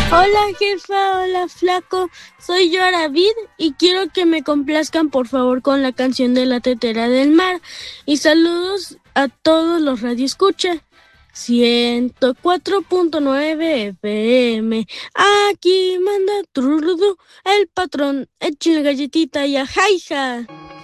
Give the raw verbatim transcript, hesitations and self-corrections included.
Hola jefa, hola flaco, soy yo Aravid y quiero que me complazcan por favor con la canción de La Tetera del Mar y saludos a todos los radioescucha. ciento cuatro punto nueve F M, aquí manda Trurudu, el patrón, échale galletita y a jaija.